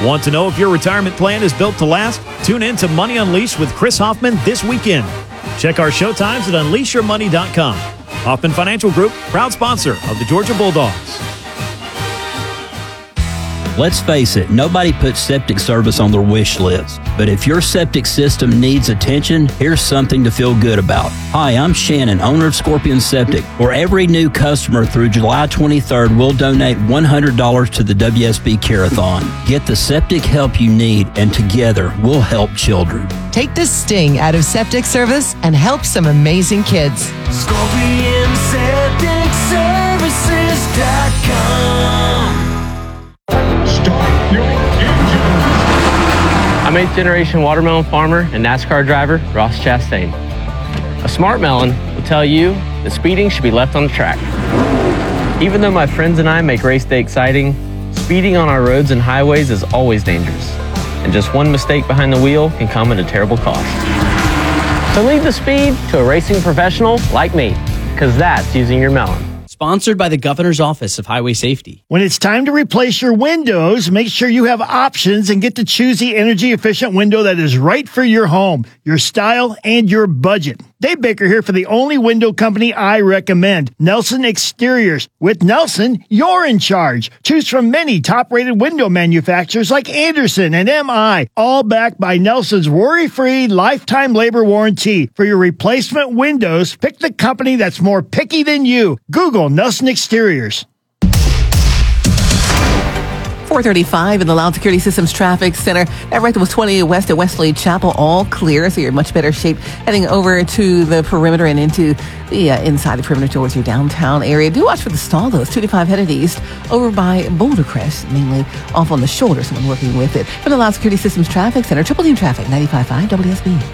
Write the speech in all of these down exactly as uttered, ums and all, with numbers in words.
Want to know if your retirement plan is built to last? Tune in to Money Unleashed with Chris Hoffman this weekend. Check our show times at unleash your money dot com. Hoffman Financial Group, proud sponsor of the Georgia Bulldogs. Let's face it, nobody puts septic service on their wish list. But if your septic system needs attention, here's something to feel good about. Hi, I'm Shannon, owner of Scorpion Septic. For every new customer through July twenty-third, we'll donate one hundred dollars to the W S B Care-a-thon. Get the septic help you need, and together, we'll help children. Take the sting out of septic service and help some amazing kids. Scorpion Septic Services dot com. Start your engine. I'm eighth generation watermelon farmer and NASCAR driver Ross Chastain. A smart melon will tell you that speeding should be left on the track. Even though my friends and I make race day exciting, speeding on our roads and highways is always dangerous. And just one mistake behind the wheel can come at a terrible cost. So leave the speed to a racing professional like me, because that's using your melon. Sponsored by the Governor's Office of Highway Safety. When it's time to replace your windows, make sure you have options and get to choose the energy-efficient window that is right for your home, your style, and your budget. Dave Baker here for the only window company I recommend, Nelson Exteriors. With Nelson, you're in charge. Choose from many top-rated window manufacturers like Anderson and M I, all backed by Nelson's worry-free lifetime labor warranty. For your replacement windows, pick the company that's more picky than you. Google Nelson Exteriors. four thirty-five in the Loud Security Systems Traffic Center. That right was twenty west at Wesley Chapel, all clear, so you're in much better shape heading over to the perimeter and into the uh, inside the perimeter towards your downtown area. Do watch for the stall, though. It's two to five headed east over by Boulder Crest, mainly off on the shoulder, someone working with it. From the Loud Security Systems Traffic Center, Triple Team Traffic, ninety-five point five W S B.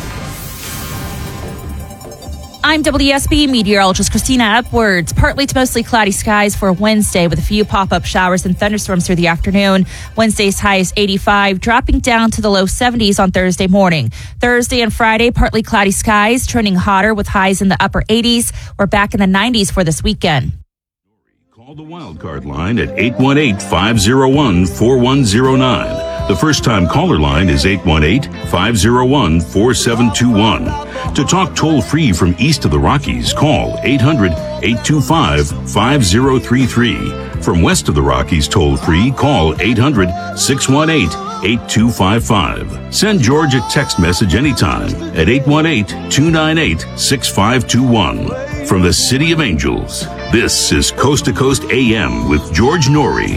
I'm W S B meteorologist Christina Upwards. Partly to mostly cloudy skies for Wednesday with a few pop-up showers and thunderstorms through the afternoon. Wednesday's high is eighty-five, dropping down to the low seventies on Thursday morning. Thursday and Friday, partly cloudy skies, trending hotter with highs in the upper eighties. We're back in the nineties for this weekend. Call the Wildcard line at eight one eight, five oh one, four one oh nine. The first-time caller line is eight one eight, five oh one, four seven two one. To talk toll-free from east of the Rockies, call eight hundred, eight two five, five oh three three. From west of the Rockies toll-free, call eight hundred, six one eight, eight two five five. Send George a text message anytime at eight one eight, two nine eight, six five two one. From the City of Angels, this is Coast to Coast A M with George Norrie.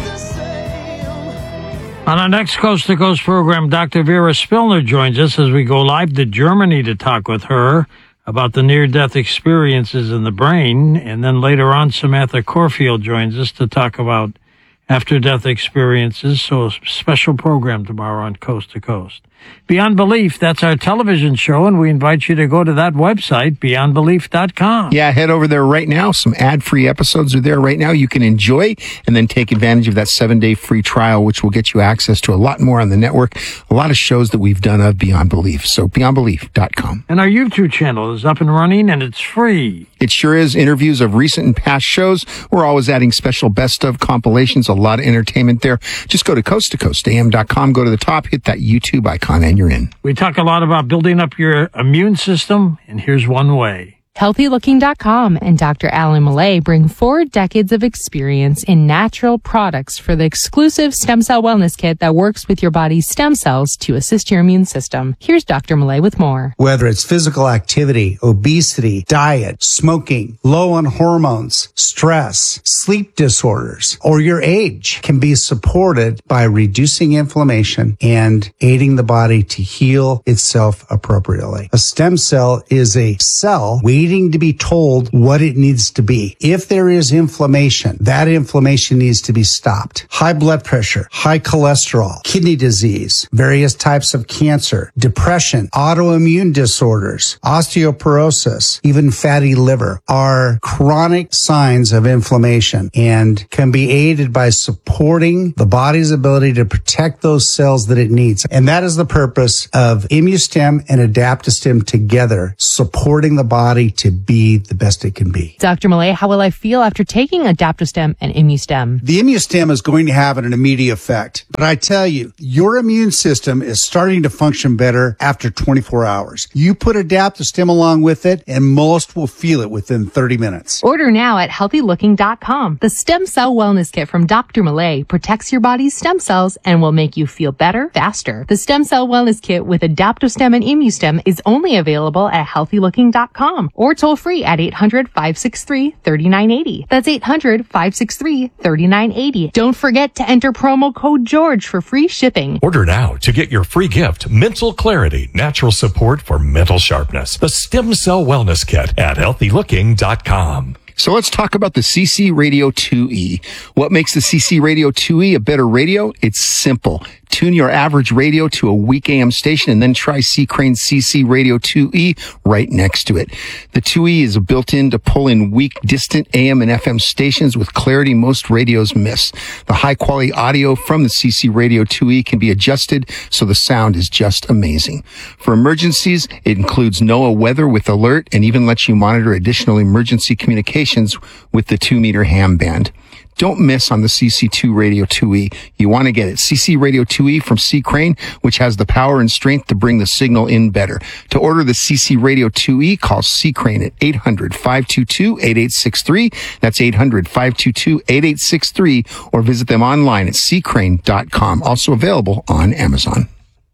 On our next Coast to Coast program, Doctor Vera Spillner joins us as we go live to Germany to talk with her about the near-death experiences in the brain. And then later on, Samantha Corfield joins us to talk about after-death experiences. So a special program tomorrow on Coast to Coast. Beyond Belief, that's our television show, and we invite you to go to that website, beyond belief dot com. Yeah, head over there right now. Some ad-free episodes are there right now you can enjoy, and then take advantage of that seven-day free trial, which will get you access to a lot more on the network, a lot of shows that we've done of Beyond Belief. So beyond belief dot com. And our YouTube channel is up and running, and it's free. It sure is. Interviews of recent and past shows. We're always adding special best-of compilations, a lot of entertainment there. Just go to coast to coast A M dot com, go to the top, hit that YouTube icon, and you're in. We talk a lot about building up your immune system, and here's one way. healthy looking dot com and Doctor Alan Millay bring four decades of experience in natural products for the exclusive stem cell wellness kit that works with your body's stem cells to assist your immune system. Here's Doctor Millay with more. Whether it's physical activity, obesity, diet, smoking, low on hormones, stress, sleep disorders, or your age can be supported by reducing inflammation and aiding the body to heal itself appropriately. A stem cell is a cell waiting to be told what it needs to be. If there is inflammation, that inflammation needs to be stopped. High blood pressure, high cholesterol, kidney disease, various types of cancer, depression, autoimmune disorders, osteoporosis, even fatty liver are chronic signs of inflammation and can be aided by supporting the body's ability to protect those cells that it needs. And that is the purpose of ImmuStem and AdaptoStem together, supporting the body to be the best it can be. Doctor Millay, how will I feel after taking Adaptostem and Immustem? The Immustem is going to have an immediate effect. But I tell you, your immune system is starting to function better after twenty-four hours. You put Adaptostem along with it, and most will feel it within thirty minutes. Order now at healthy looking dot com. The Stem Cell Wellness Kit from Doctor Millay protects your body's stem cells and will make you feel better, faster. The Stem Cell Wellness Kit with Adaptostem and Immustem is only available at healthy looking dot com or toll free at eight hundred, five six three, three nine eight zero. That's eight hundred, five six three, three nine eight zero. Don't forget to enter promo code George for free shipping. Order now to get your free gift, Mental Clarity, Natural Support for Mental Sharpness. The Stem Cell Wellness Kit at healthy looking dot com. So let's talk about the C C Radio two E. What makes the C C Radio two E a better radio? It's simple. Tune your average radio to a weak A M station and then try C. Crane's C C Radio two E right next to it. The two E is built in to pull in weak, distant A M and F M stations with clarity most radios miss. The high quality audio from the C C Radio two E can be adjusted so the sound is just amazing. For emergencies, it includes NOAA weather with alert and even lets you monitor additional emergency communications with the two meter ham band. Don't miss on the C C two Radio two E. You want to get it. C C Radio two E from C. Crane, which has the power and strength to bring the signal in better. To order the C C Radio two E, call C. Crane at eight hundred, five two two, eight eight six three. That's eight hundred, five two two, eight eight six three, or visit them online at c crane dot com. Also available on Amazon.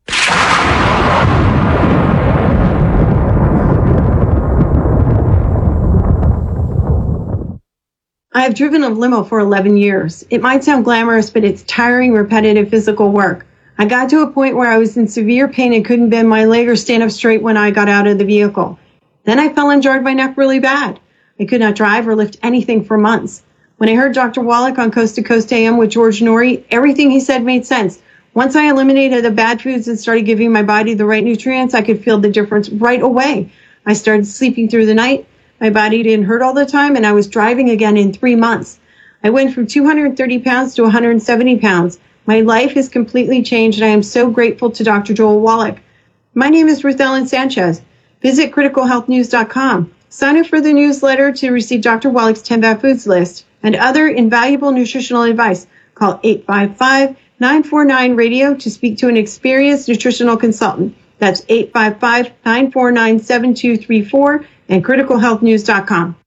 I have driven a limo for eleven years. It might sound glamorous, but it's tiring, repetitive physical work. I got to a point where I was in severe pain and couldn't bend my leg or stand up straight when I got out of the vehicle. Then I fell and jarred my neck really bad. I could not drive or lift anything for months. When I heard Doctor Wallach on Coast to Coast A M with George Norrie, everything he said made sense. Once I eliminated the bad foods and started giving my body the right nutrients, I could feel the difference right away. I started sleeping through the night. My body didn't hurt all the time, and I was driving again in three months. I went from two hundred thirty pounds to one hundred seventy pounds. My life has completely changed, and I am so grateful to Doctor Joel Wallach. My name is Ruth Ellen Sanchez. Visit critical health news dot com. Sign up for the newsletter to receive Doctor Wallach's ten bad foods list and other invaluable nutritional advice. Call eight five five, nine four nine, radio to speak to an experienced nutritional consultant. That's eight five five, nine four nine, seven two three four and critical health news dot com.